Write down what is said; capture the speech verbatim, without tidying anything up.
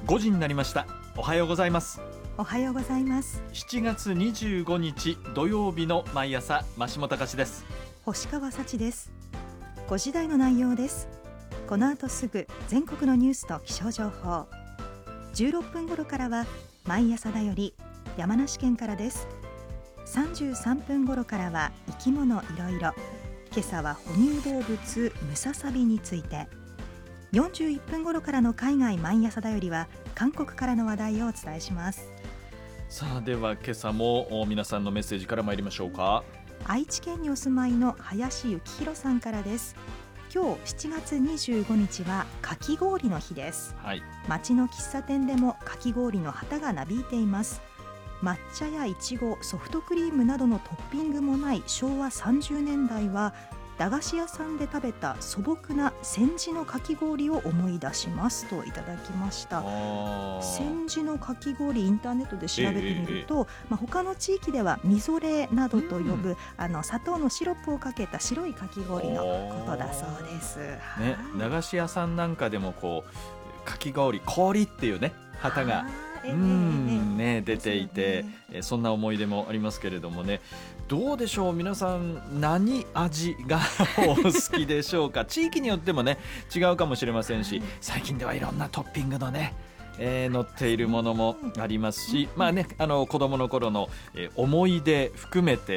ごじになりました。おはようございます。 おはようございます。 しちがつにじゅうごにち土曜日の毎朝、増本隆です。 星川幸です。ごじ台の内容です。この後すぐ全国のニュースと気象情報、じゅうろっぷん頃からは毎朝だより山梨県からです。さんじゅうさんぷん頃からは生き物いろいろ、今朝は哺乳動物ムササビについて、よんじゅういっぷん頃からの海外毎朝だよりは韓国からの話題をお伝えします。 さあ、では今朝も皆さんのメッセージから参りましょうか。 愛知県にお住まいの林幸宏さんからです。今日しちがつにじゅうごにちはかき氷の日です、はい、街の喫茶店でもかき氷の旗がなびいています。抹茶やいちご、ソフトクリームなどのトッピングもないしょうわさんじゅうねんだいは駄菓子屋さんで食べた素朴な煎じのかき氷を思い出しますといただきました。煎じのかき氷、インターネットで調べてみると、えええまあ、他の地域ではみぞれなどと呼ぶ、うん、あの砂糖のシロップをかけた白いかき氷のことだそうです、 ね、駄菓子屋さんなんかでもこうかき氷、氷っていうね旗がうんね、出ていて、ね、そんな思い出もありますけれどもね。どうでしょう、皆さん何味がお好きでしょうか。地域によってもね違うかもしれませんし、最近ではいろんなトッピングのね、えー、乗っているものもありますし、まあね、あの子供の頃の、えー、思い出含めて